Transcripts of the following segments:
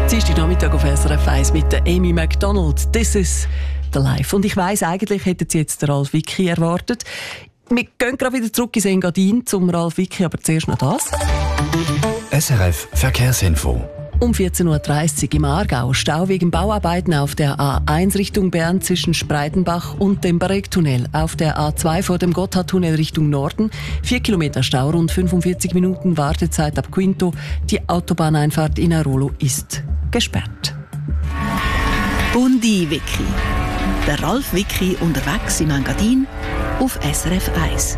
Dienstag Nachmittag auf SRF 1 mit der Amy Macdonald. This is the life. Und ich weiss, eigentlich hätten Sie jetzt den Ralf Wicki erwartet. Wir gehen gerade wieder zurück ins Engadin zum Ralf Wicki, aber zuerst noch das. SRF Verkehrsinfo. Um 14.30 Uhr im Aargau Stau wegen Bauarbeiten auf der A1 Richtung Bern zwischen Spreitenbach und dem Baregtunnel. Auf der A2 vor dem Gotthardtunnel Richtung Norden 4 Kilometer Stau, rund 45 Minuten Wartezeit ab Quinto. Die Autobahneinfahrt in Airolo ist gesperrt. Bundi Wiki. Der Ralf Wicki unterwegs im Engadin auf SRF 1.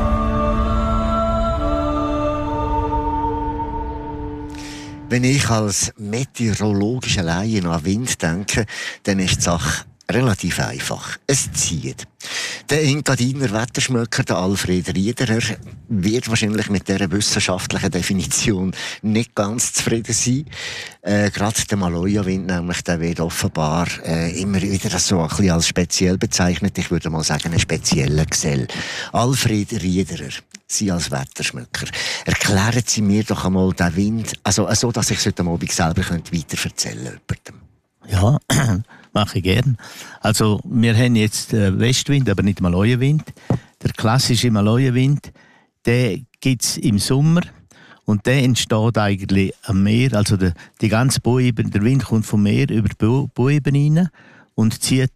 Wenn ich als meteorologischer Laie an Wind denke, dann ist die Sache relativ einfach. Es zieht. Der Engadiner Wetterschmöcker, der Alfred Riederer, wird wahrscheinlich mit dieser wissenschaftlichen Definition nicht ganz zufrieden sein. Gerade der Maloja-Wind, nämlich, der wird offenbar immer wieder so ein bisschen als speziell bezeichnet. Ich würde mal sagen, ein spezieller Gesell. Alfred Riederer, Sie als Wetterschmöcker, erklären Sie mir doch einmal den Wind, also so, dass ich es heute Abend selber weiter erzählen könnte. Ja, mache ich gern. Also, wir haben jetzt Westwind, aber nicht Maloja-Wind. Der klassische Maloja-Wind, den gibt es im Sommer und der entsteht eigentlich am Meer. Also die ganze Boebene, der Wind kommt vom Meer über die Boebene rein und zieht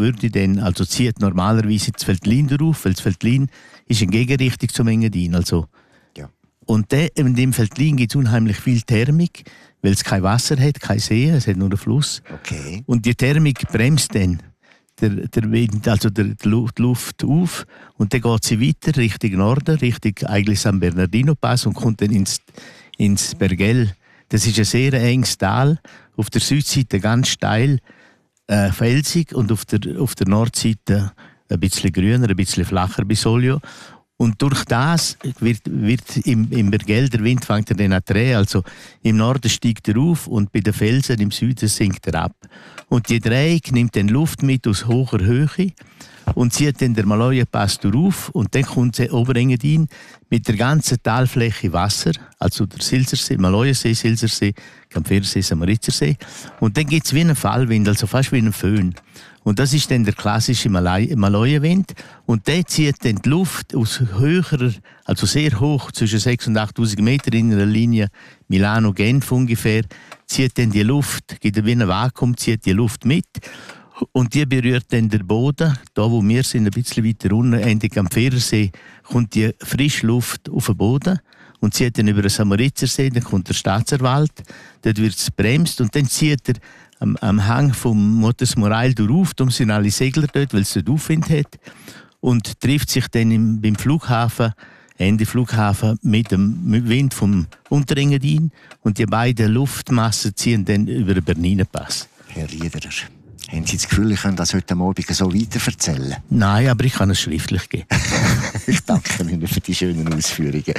normalerweise das Veltlin drauf, weil das Veltlin ist in Gegenrichtung zum Engadin. Also. Ja. Und in dem Veltlin gibt es unheimlich viel Thermik, weil es kein Wasser hat, kein See, es hat nur einen Fluss. Okay. Und die Thermik bremst dann der Wind, also die Luft auf und dann geht sie weiter Richtung Norden, Richtung eigentlich San Bernardino Pass und kommt dann ins Bergell. Das ist ein sehr enges Tal, auf der Südseite ganz steil, felsig und auf der Nordseite ein bisschen grüner, ein bisschen flacher bis Olio. Und durch das wird im Bergell der Wind fängt er dann an zu drehen. Also im Norden steigt er auf und bei den Felsen im Süden sinkt er ab. Und die Drehung nimmt dann Luft mit aus hoher Höhe und zieht dann der Maloja-Pass auf. Und dann kommt der Oberengadin mit der ganzen Talfläche Wasser, also der Silsersee, Maloja-See, Silsersee, Kampfersee, Samoritzersee. Und dann gibt es wie einen Fallwind, also fast wie einen Föhn. Und das ist dann der klassische Maloja-Wind. Und der zieht dann die Luft aus höherer, also sehr hoch, zwischen 6.000 und 8.000 Meter in einer Linie Milano-Genf ungefähr, zieht dann die Luft, gibt wie ein Vakuum, zieht die Luft mit. Und die berührt dann den Boden. Da, wo wir sind, ein bisschen weiter unten, Ende Kampfersee, kommt die frische Luft auf den Boden und zieht dann über den Samoritzersee, dann kommt der Staatserwald, dort wird es bremst und dann zieht er am Hang vom Montes Morail durch. Darum sind alle Segler dort, weil es dort Aufwind hat. Und trifft sich dann beim Flughafen, Ende Flughafen, mit dem Wind vom Unterengadin. Und die beiden Luftmassen ziehen dann über den Berniner Pass. Herr Riederer, haben Sie das Gefühl, ich kann das heute Morgen so weiterverzählen? Nein, aber ich kann es schriftlich geben. Ich danke Ihnen für die schönen Ausführungen.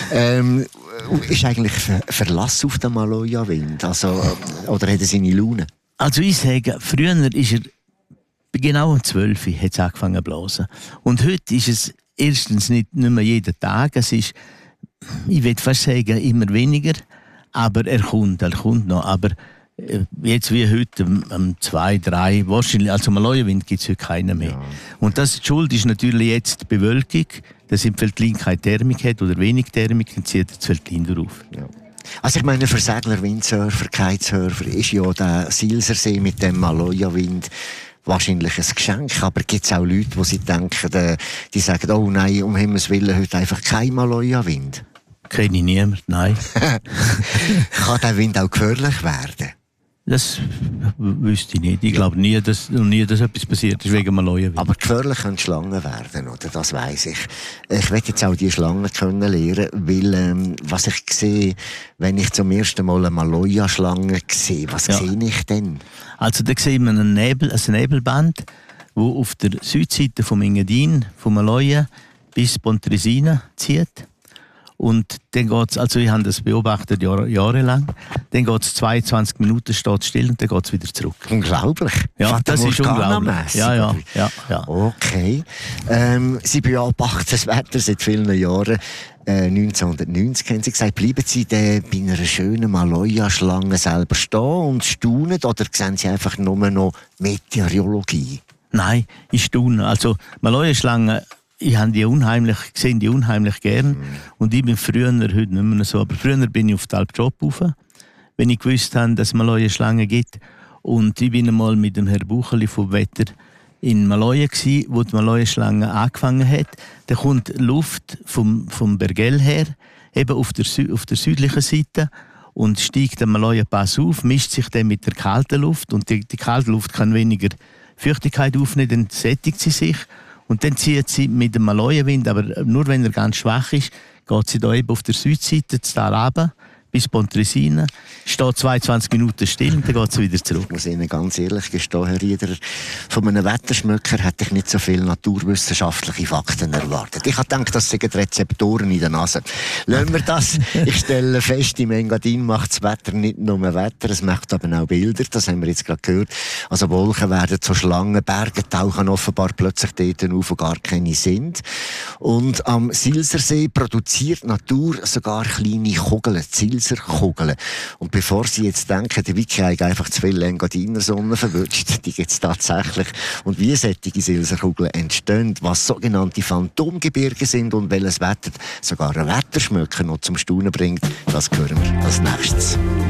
Ist eigentlich Verlass auf den Maloja-Wind? Also, oder hat er seine Laune? Also ich sage, früher ist er genau um 12 Uhr hat es angefangen zu blasen. Und heute ist es erstens nicht mehr jeden Tag. Es ist, ich würde fast sagen, immer weniger. Aber er kommt noch. Aber jetzt wie heute am 2, 3, wahrscheinlich, also Maloja-Wind gibt es heute keinen mehr. Ja. Und die Schuld ist natürlich jetzt die Bewölkung, dass im Veltlin keine Thermik hat oder wenig Thermik, dann zieht das Veltlin drauf. Ja. Also ich meine, für Segler, Windsurfer, Kitesurfer ist ja der Silsersee mit dem Maloja-Wind wahrscheinlich ein Geschenk, aber gibt es auch Leute, die denken, die sagen, oh nein, um Himmels Willen, heute einfach kein Maloja-Wind? Kenne ich niemanden, nein. Kann der Wind auch gefährlich werden? Das wüsste ich nicht. Ich glaube nie, dass etwas passiert ist wegen Maloja-Wind. Aber gefährlich können Schlangen werden, oder? Das weiss ich. Ich will jetzt auch die Schlangen lernen, weil was ich sehe, wenn ich zum ersten Mal eine Maloja-Schlange sehe, was sehe ich denn? Also da sieht man ein Nebelband, das auf der Südseite vom Engadin, vom Maloja bis Pontresina zieht. Und dann geht's, also ich habe das beobachtet jahrelang, dann geht es 22 Minuten, steht still und dann geht es wieder zurück. Unglaublich. Ja, das ist unglaublich. Ja. Okay. Sie beobachten das Wetter seit vielen Jahren. 1990 haben Sie gesagt, bleiben Sie dann bei einer schönen Maloja-Schlange selber stehen und staunen, oder sehen Sie einfach nur noch Meteorologie? Nein, ich staune. Also Maloja-Schlangen, ich sehe die unheimlich gern. Und ich bin früher, heute nicht mehr so, aber früher bin ich auf die Alp Job rauf, wenn ich gewusst habe, dass es Maloja-Schlangen gibt. Und ich bin einmal mit dem Herrn Bucheli vom Wetter in Maloja gsi, wo die Maloja-Schlange angefangen hat. Da kommt Luft vom Bergell her, eben auf der südlichen Seite, und steigt der Maloja-Pass auf, mischt sich dann mit der kalten Luft, und die kalte Luft kann weniger Feuchtigkeit aufnehmen, dann sättigt sie sich und dann zieht sie mit dem Maloja-Wind, aber nur wenn er ganz schwach ist, geht sie da eben auf der Südseite das Tal runter bis Pontresina, steht 22 Minuten still und dann geht sie wieder zurück. Ich muss Ihnen ganz ehrlich gestehen, Herr Rieder, von einem Wetterschmöcker hätte ich nicht so viele naturwissenschaftliche Fakten erwartet. Ich habe gedacht, das sind Rezeptoren in der Nase. Lassen wir das. Ich stelle fest, im Engadin macht das Wetter nicht nur Wetter, es macht aber auch Bilder, das haben wir jetzt gerade gehört. Also Wolken werden zu Schlangen, Berge tauchen offenbar plötzlich dort auf, wo gar keine sind. Und am Silsersee produziert die Natur sogar kleine Kugeln, Kugeln. Und bevor Sie jetzt denken, der Wiki hat einfach zu viel Engadiner Sonne verwünscht, die gibt es tatsächlich. Und wie solche Silserkugeln entstehen, was sogenannte Phantomgebirge sind und welches Wetter sogar ein Wetterschmöcker noch zum Staunen bringt, das hören wir als nächstes.